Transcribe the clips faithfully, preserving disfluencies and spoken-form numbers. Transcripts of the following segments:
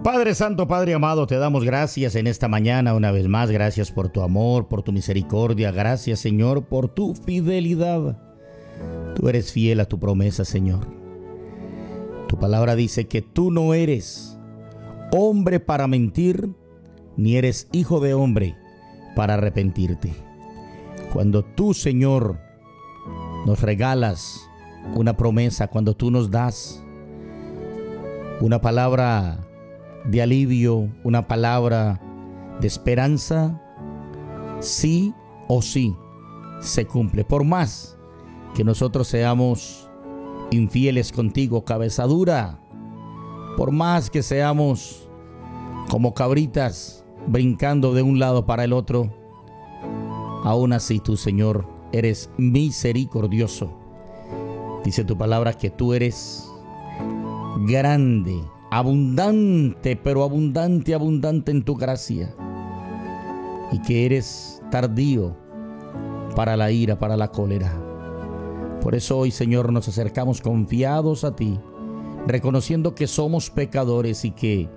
Padre Santo, Padre amado, te damos gracias en esta mañana una vez más. Gracias por tu amor, por tu misericordia. Gracias, Señor, por tu fidelidad. Tú eres fiel a tu promesa, Señor. Tu palabra dice que tú no eres hombre para mentir, ni eres hijo de hombre para arrepentirte. Cuando tú, Señor, nos regalas una promesa, cuando tú nos das una palabra de alivio, una palabra de esperanza, sí o sí se cumple. Por más que nosotros seamos infieles contigo, cabeza dura, por más que seamos como cabritas brincando de un lado para el otro, aún así tú, Señor, eres misericordioso. Dice tu palabra que tú eres grande, abundante, pero abundante, abundante en tu gracia, y que eres tardío para la ira, para la cólera. Por eso hoy, Señor, nos acercamos confiados a ti, reconociendo que somos pecadores y que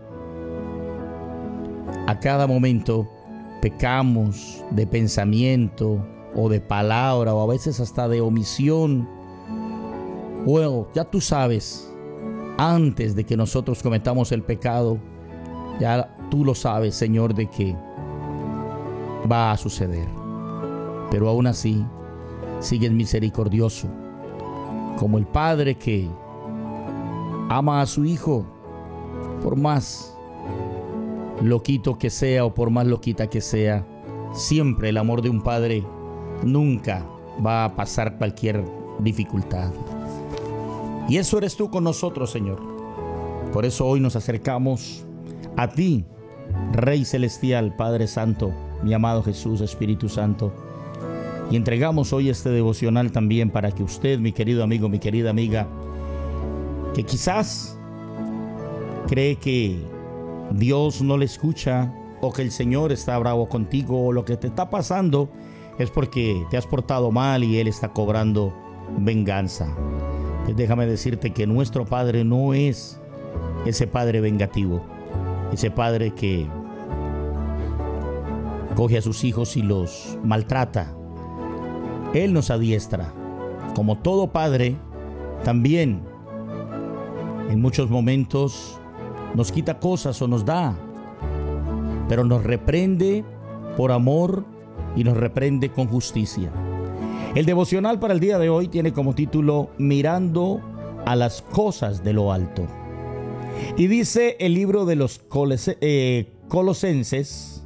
a cada momento pecamos de pensamiento o de palabra, o a veces hasta de omisión. Bueno, ya tú sabes, antes de que nosotros cometamos el pecado, ya tú lo sabes, Señor, de que va a suceder. Pero aún así, sigues misericordioso, como el Padre que ama a su Hijo, por más loquito que sea o por más loquita que sea. Siempre el amor de un padre nunca va a pasar cualquier dificultad. Y eso eres tú con nosotros, Señor. Por eso hoy nos acercamos a ti, Rey Celestial, Padre Santo, mi amado Jesús, Espíritu Santo. Y entregamos hoy este devocional también para que usted, mi querido amigo, mi querida amiga, que quizás cree que Dios no le escucha, o que el Señor está bravo contigo, o lo que te está pasando es porque te has portado mal y Él está cobrando venganza. Pues déjame decirte que nuestro Padre no es ese Padre vengativo, ese Padre que coge a sus hijos y los maltrata. Él nos adiestra. Como todo padre, también en muchos momentos nos quita cosas o nos da, pero nos reprende por amor y nos reprende con justicia. El devocional para el día de hoy tiene como título Mirando a las cosas de lo alto. Y dice el libro de los Colose, eh, Colosenses,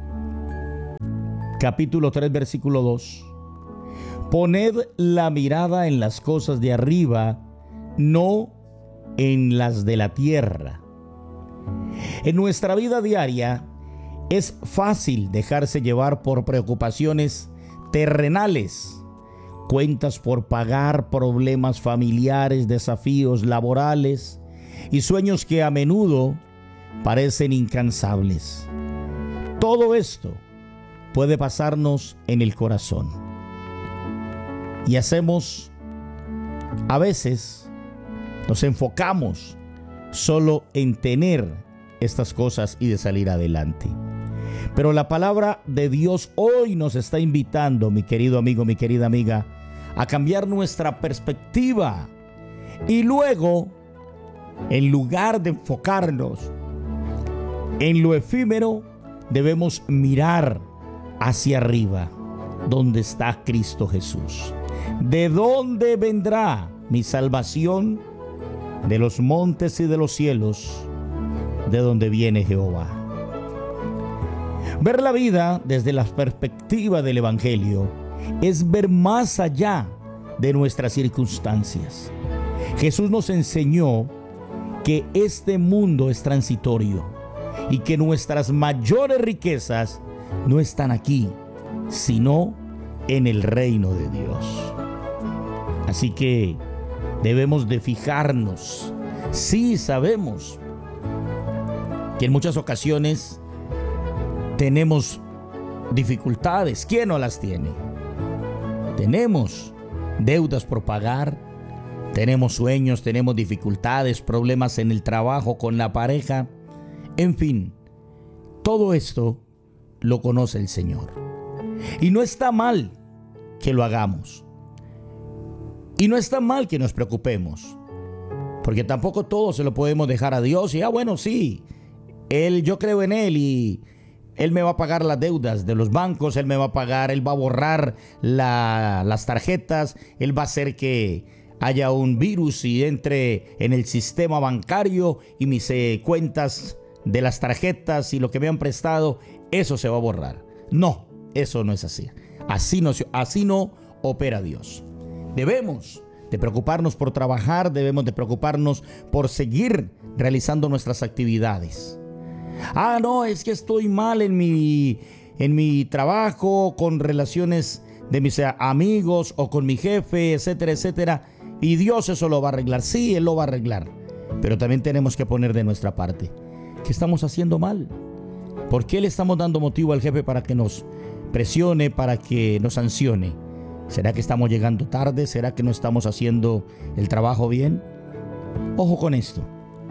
capítulo tres, versículo dos. Poned la mirada en las cosas de arriba, no en las de la tierra. En nuestra vida diaria es fácil dejarse llevar por preocupaciones terrenales, cuentas por pagar, problemas familiares, desafíos laborales y sueños que a menudo parecen incansables. Todo esto puede pasarnos en el corazón. Y hacemos, a veces, nos enfocamos solo en tener estas cosas y de salir adelante. Pero la palabra de Dios hoy nos está invitando, mi querido amigo, mi querida amiga, a cambiar nuestra perspectiva. Y luego, en lugar de enfocarnos en lo efímero, debemos mirar hacia arriba, donde está Cristo Jesús. ¿De dónde vendrá mi salvación? De los montes y de los cielos, de donde viene Jehová. Ver la vida desde la perspectiva del Evangelio es ver más allá de nuestras circunstancias. Jesús nos enseñó que este mundo es transitorio y que nuestras mayores riquezas no están aquí, sino en el reino de Dios. Así que debemos de fijarnos. Sí, sabemos que en muchas ocasiones tenemos dificultades. ¿Quién no las tiene? Tenemos deudas por pagar, tenemos sueños, tenemos dificultades, problemas en el trabajo, con la pareja, En fin, todo esto lo conoce el Señor. Y no está mal que lo hagamos. Y no está mal que nos preocupemos. Porque tampoco todo se lo podemos dejar a Dios. Y ah, bueno, sí, Él, yo creo en Él y Él me va a pagar las deudas de los bancos. Él me va a pagar, Él va a borrar la, las tarjetas. Él va a hacer que haya un virus y entre en el sistema bancario y mis eh, cuentas de las tarjetas y lo que me han prestado, eso se va a borrar. No, eso no es así. Así no, así no opera Dios. Debemos de preocuparnos por trabajar, debemos de preocuparnos por seguir realizando nuestras actividades. Ah, no, es que estoy mal en mi, en mi trabajo, con relaciones de mis amigos o con mi jefe, etcétera, etcétera. Y Dios eso lo va a arreglar. Sí, Él lo va a arreglar. Pero también tenemos que poner de nuestra parte. ¿Qué estamos haciendo mal? ¿Por qué le estamos dando motivo al jefe para que nos presione, para que nos sancione? ¿Será que estamos llegando tarde? ¿Será que no estamos haciendo el trabajo bien? Ojo con esto.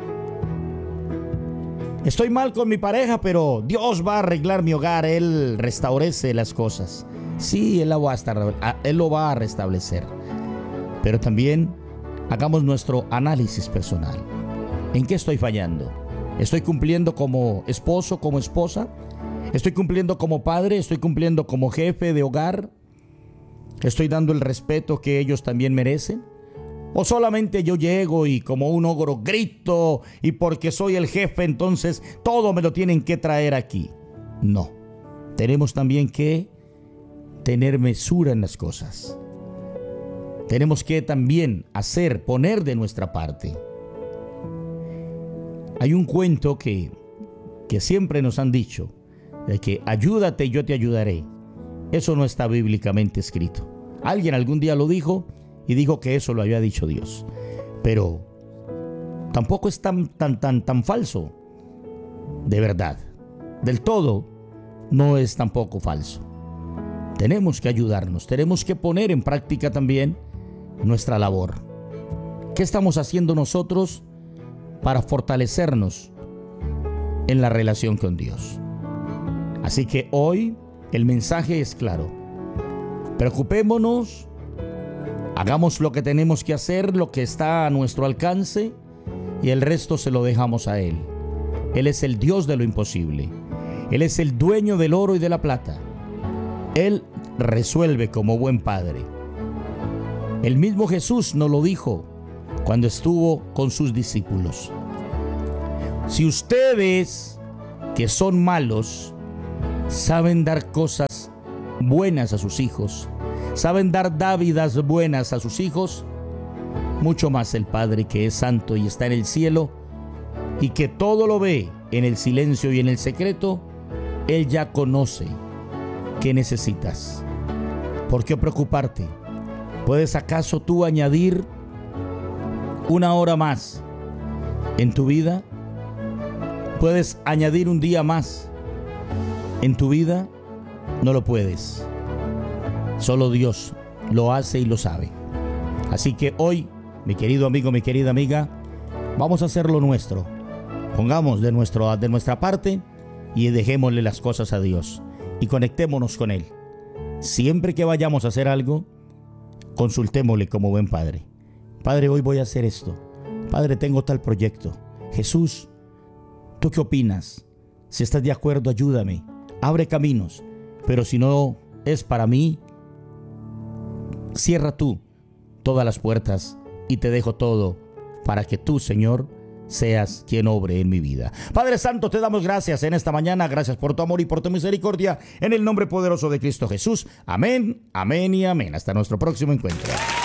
Estoy mal con mi pareja, pero Dios va a arreglar mi hogar. Él restaurece las cosas. Sí, Él lo va a, estar, Él lo va a restablecer. Pero también hagamos nuestro análisis personal. ¿En qué estoy fallando? ¿Estoy cumpliendo como esposo, como esposa? ¿Estoy cumpliendo como padre? ¿Estoy cumpliendo como jefe de hogar? ¿Estoy dando el respeto que ellos también merecen? ¿O solamente yo llego y como un ogro grito y porque soy el jefe entonces todo me lo tienen que traer aquí? No, tenemos también que tener mesura en las cosas. Tenemos que también hacer, poner de nuestra parte. Hay un cuento que, que siempre nos han dicho, de que ayúdate y yo te ayudaré. Eso no está bíblicamente escrito. Alguien algún día lo dijo y dijo que eso lo había dicho Dios. Pero tampoco es tan, tan, tan, tan falso. De verdad. Del todo no es tampoco falso. Tenemos que ayudarnos. Tenemos que poner en práctica también nuestra labor. ¿Qué estamos haciendo nosotros para fortalecernos en la relación con Dios? Así que hoy el mensaje es claro. Preocupémonos, hagamos lo que tenemos que hacer, lo que está a nuestro alcance, y el resto se lo dejamos a Él. Él es el Dios de lo imposible. Él es el dueño del oro y de la plata. Él resuelve como buen padre. El mismo Jesús nos lo dijo cuando estuvo con sus discípulos. Si ustedes, que son malos, saben dar cosas buenas a sus hijos, saben dar dádivas buenas a sus hijos, mucho más el Padre que es santo y está en el cielo y que todo lo ve en el silencio y en el secreto, Él ya conoce qué necesitas. ¿Por qué preocuparte? ¿Puedes acaso tú añadir una hora más en tu vida? ¿Puedes añadir un día más en tu vida? No lo puedes. Solo Dios lo hace y lo sabe. Así que hoy, mi querido amigo, mi querida amiga, vamos a hacer lo nuestro. Pongamos de, nuestro, de nuestra parte y dejémosle las cosas a Dios y conectémonos con Él. Siempre que vayamos a hacer algo, consultémosle como buen padre. Padre, hoy voy a hacer esto. Padre, tengo tal proyecto. Jesús, ¿tú qué opinas? Si estás de acuerdo, ayúdame. Abre caminos. Pero si no es para mí, cierra tú todas las puertas y te dejo todo para que tú, Señor, seas quien obre en mi vida. Padre Santo, te damos gracias en esta mañana. Gracias por tu amor y por tu misericordia. En el nombre poderoso de Cristo Jesús. Amén, amén y amén. Hasta nuestro próximo encuentro.